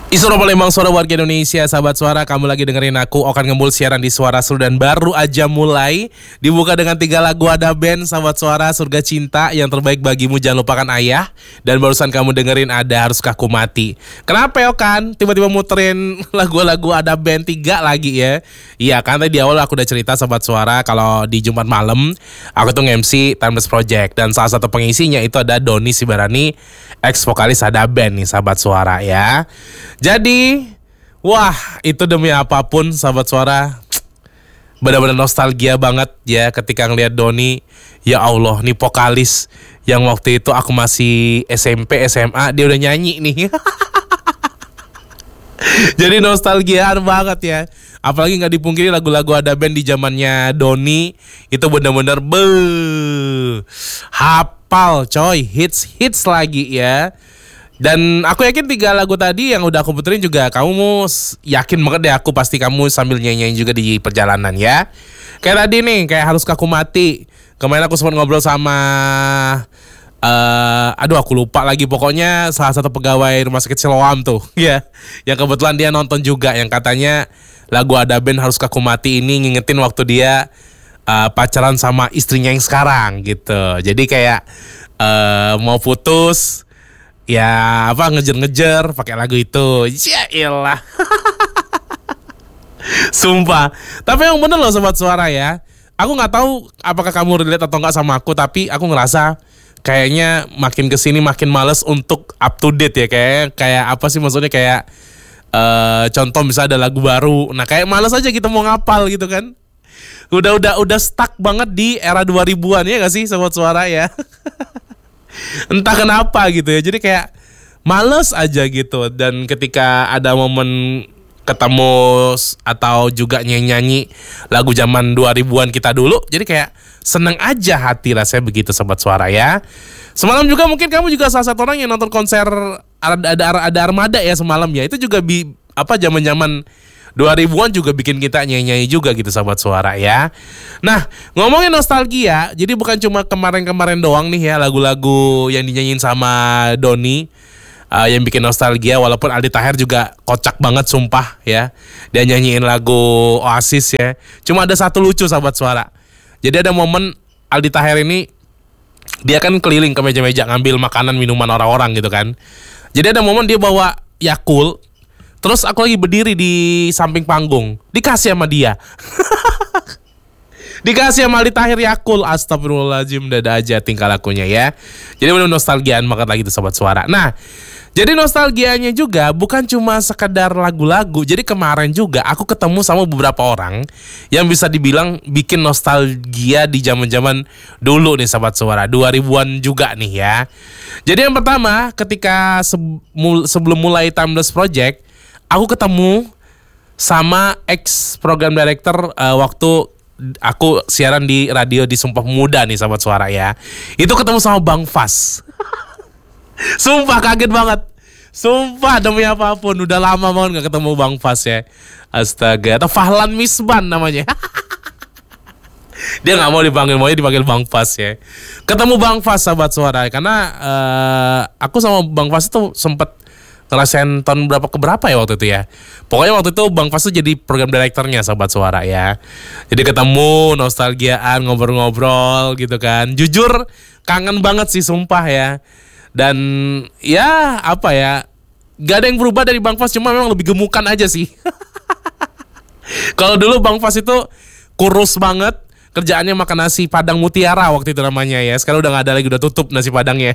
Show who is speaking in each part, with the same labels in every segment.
Speaker 1: Isoro Palembang, suara warga Indonesia, sahabat suara, kamu lagi dengerin aku, Okan Gembul, siaran di Suara Seru dan baru aja mulai. Dibuka dengan 3 lagu ada band, sahabat suara, Surga Cinta, Yang Terbaik Bagimu, Jangan Lupakan Ayah. Dan barusan kamu dengerin ada Haruskah Ku Mati. Kenapa ya Okan? Tiba-tiba muterin lagu-lagu ada band 3 lagi ya. Iya kan tadi di awal aku udah cerita sahabat suara, kalau di Jumat malam aku tuh nge-MC Timeless Project. Dan salah satu pengisinya itu ada Doni Sibarani, ex vokalis ada band nih sahabat suara ya. Jadi, wah itu demi apapun sahabat suara, benar-benar nostalgia banget ya ketika ngeliat Doni. Ya Allah, nih vokalis yang waktu itu aku masih SMP, SMA, dia udah nyanyi nih. Jadi nostalgiaan banget ya. Apalagi nggak dipungkiri lagu-lagu ada band di zamannya Doni itu benar-benar hafal coy, hits lagi ya. Dan aku yakin 3 lagu tadi yang udah aku puterin juga kamu yakin banget deh, aku pasti kamu sambil nyanyiin juga di perjalanan ya. Kayak tadi nih, kayak Haruskah Ku Mati. Kemarin aku sempat ngobrol sama aduh aku lupa lagi, pokoknya salah satu pegawai rumah sakit Siloam tuh ya, yang kebetulan dia nonton juga, yang katanya lagu ada band Haruskah Ku Mati ini ngingetin waktu dia pacaran sama istrinya yang sekarang gitu. Jadi kayak mau putus ya apa, ngejer-ngejer pakai lagu itu. Ya iyalah. Sumpah. Tapi yang bener loh sobat suara ya. Aku nggak tahu apakah kamu relate atau nggak sama aku, tapi aku ngerasa kayaknya makin kesini makin males untuk up to date ya. Kayak apa sih maksudnya, kayak contoh misalnya ada lagu baru, nah kayak males aja gitu mau ngapal gitu kan. Udah stuck banget di era 2000-an ya nggak sih sobat suara ya. Entah kenapa gitu ya. Jadi kayak males aja gitu. Dan ketika ada momen ketemu atau juga nyanyi lagu zaman 2000-an kita dulu, jadi kayak seneng aja hati rasanya begitu sobat suara ya. Semalam juga mungkin kamu juga salah satu orang yang nonton konser ada Armada ya semalam ya. Itu juga zaman-zaman 2000-an juga bikin kita nyanyi juga gitu sahabat suara ya. Nah, ngomongin nostalgia, jadi bukan cuma kemarin-kemarin doang nih ya lagu-lagu yang dinyanyiin sama Doni yang bikin nostalgia. Walaupun Aldi Taher juga kocak banget sumpah ya, dia nyanyiin lagu Oasis ya. Cuma ada satu lucu sahabat suara. Jadi ada momen Aldi Taher ini, dia kan keliling ke meja-meja ngambil makanan minuman orang-orang gitu kan. Jadi ada momen dia bawa Yakult, terus aku lagi berdiri di samping panggung, dikasih sama dia. Dikasih sama Aldi Taher Yakult. Astagfirullahaladzim, dada aja tingkah lakunya ya. Jadi benar nostalgiaan banget lagi tuh sobat suara. Nah, jadi nostalgianya juga bukan cuma sekedar lagu-lagu. Jadi kemarin juga aku ketemu sama beberapa orang yang bisa dibilang bikin nostalgia di zaman-zaman dulu nih sahabat suara, 2000-an juga nih ya. Jadi yang pertama, ketika sebelum mulai Timeless Project, aku ketemu sama ex program director waktu aku siaran di radio di Sumpah Pemuda nih sahabat suara ya. Itu ketemu sama Bang Fas. Sumpah kaget banget. Sumpah demi apapun, udah lama banget gak ketemu Bang Fas ya. Astaga, atau Fahlan Misban namanya. Dia gak mau dipanggil, maunya dipanggil Bang Fas ya. Ketemu Bang Fas sahabat suara, karena aku sama Bang Fas itu sempet ngerasain tahun berapa ya waktu itu ya. Pokoknya waktu itu Bang Fas tuh jadi program direkturnya sahabat suara ya. Jadi ketemu, nostalgiaan, ngobrol-ngobrol gitu kan. Jujur kangen banget sih sumpah ya. Dan ya apa ya, gak ada yang berubah dari Bang Fas, cuma memang lebih gemukan aja sih. Kalau dulu Bang Fas itu kurus banget, kerjaannya makan nasi Padang Mutiara waktu itu namanya ya. Sekarang udah gak ada lagi, udah tutup nasi Padangnya.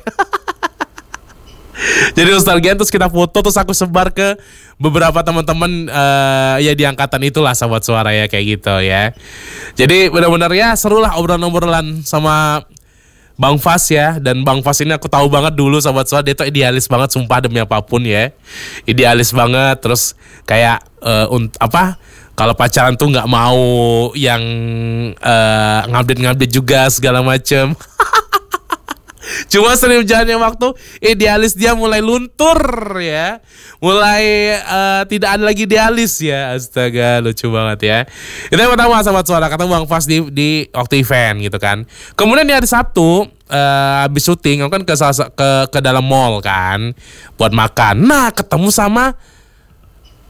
Speaker 1: Jadi nostalgia, terus kita foto, terus aku sebar ke beberapa teman-teman ya di angkatan itulah sahabat suara ya, kayak gitu ya. Jadi benar-benar ya seru lah obrolan-obrolan sama Bang Fas ya. Dan Bang Fas ini aku tahu banget dulu sahabat suara, dia tuh idealis banget sumpah demi apapun ya. Idealis banget, terus kayak kalau pacaran tuh nggak mau yang ngupdate juga segala macem. Cuma sering berjalannya waktu, idealis dia mulai luntur ya. Mulai tidak ada lagi idealis ya. Astaga, lucu banget ya. Itu yang pertama sahabat suara, kata Bang Fas di waktu event gitu kan. Kemudian di hari Sabtu habis syuting, aku kan ke dalam mall kan buat makan. Nah, ketemu sama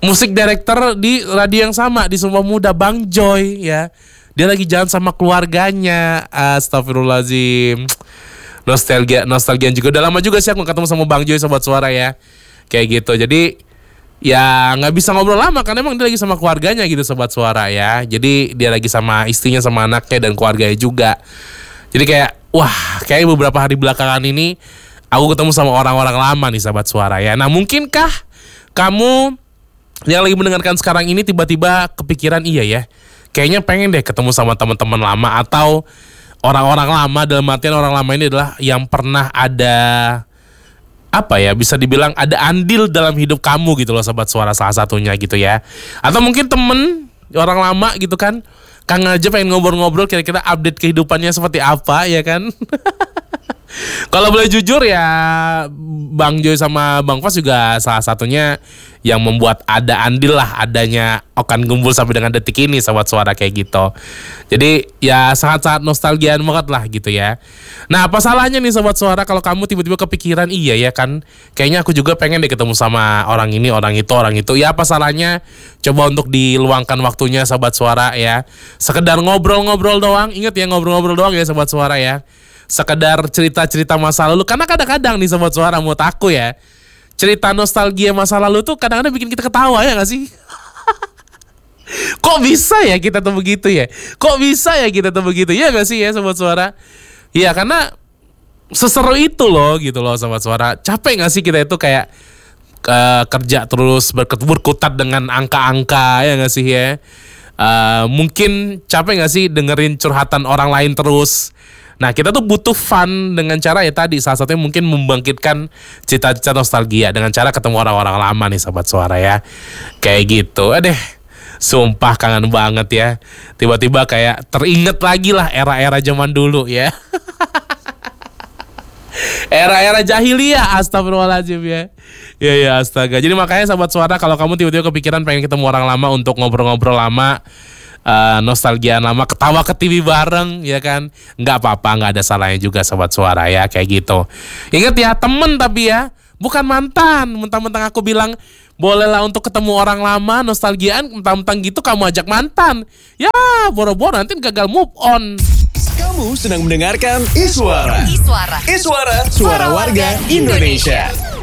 Speaker 1: musik director di radio yang sama di Sumpah Muda, Bang Joy ya. Dia lagi jalan sama keluarganya. Astagfirullahaladzim. Nostalgia juga. Udah lama juga sih aku ketemu sama Bang Joy Sobat Suara ya. Kayak gitu. Jadi ya nggak bisa ngobrol lama karena emang dia lagi sama keluarganya gitu Sobat Suara ya. Jadi dia lagi sama istrinya, sama anaknya dan keluarganya juga. Jadi kayak wah, kayak beberapa hari belakangan ini aku ketemu sama orang-orang lama nih Sobat Suara ya. Nah, mungkinkah kamu yang lagi mendengarkan sekarang ini tiba-tiba kepikiran iya ya, kayaknya pengen deh ketemu sama teman-teman lama atau orang-orang lama. Dalam artian orang lama ini adalah yang pernah ada apa ya, bisa dibilang ada andil dalam hidup kamu gitu loh Sobat Suara, salah satunya gitu ya. Atau mungkin temen orang lama gitu kan, kangen aja pengen ngobrol-ngobrol kira-kira update kehidupannya seperti apa ya kan. Kalau boleh jujur ya, Bang Joy sama Bang Fas juga salah satunya yang membuat ada andil lah adanya Okan Gembul sampai dengan detik ini Sobat Suara kayak gitu. Jadi ya sangat-sangat nostalgiaan banget lah gitu ya. Nah, apa salahnya nih Sobat Suara kalau kamu tiba-tiba kepikiran iya ya kan, kayaknya aku juga pengen deh ketemu sama orang ini, orang itu. Ya apa salahnya coba untuk diluangkan waktunya Sobat Suara ya. Sekedar ngobrol-ngobrol doang. Ingat ya, ngobrol-ngobrol doang ya Sobat Suara ya. Sekedar cerita-cerita masa lalu. Karena kadang-kadang nih Sobat Suara, menurut aku ya, cerita nostalgia masa lalu tuh kadang-kadang bikin kita ketawa ya gak sih? Kok bisa ya kita tuh begitu ya? Kok bisa ya kita tuh begitu? Ya gak sih ya Sobat Suara? Ya karena seseru itu loh gitu loh Sobat Suara. Capek gak sih kita itu kayak kerja terus berkutat dengan angka-angka ya gak sih ya? Mungkin capek gak sih dengerin curhatan orang lain terus? Nah, kita tuh butuh fun dengan cara ya tadi, salah satunya mungkin membangkitkan cita-cita nostalgia dengan cara ketemu orang-orang lama nih Sobat Suara ya. Kayak gitu. Sumpah kangen banget ya. Tiba-tiba kayak teringat lagi lah era-era zaman dulu ya. Era-era jahiliyah, astagfirullahaladzim ya. Ya astaga. Jadi makanya Sobat Suara, kalau kamu tiba-tiba kepikiran pengen ketemu orang lama untuk ngobrol-ngobrol lama, nostalgia lama, ketawa ke TV bareng ya kan, nggak apa-apa, nggak ada salahnya juga Sobat Suara ya kayak gitu. Ingat ya, temen tapi ya bukan mantan. Mentang-mentang aku bilang bolehlah untuk ketemu orang lama, nostalgiaan, mentang-mentang gitu kamu ajak mantan, ya boro-boro nanti gagal move on.
Speaker 2: Kamu sedang mendengarkan Iswara. Suara warga Indonesia.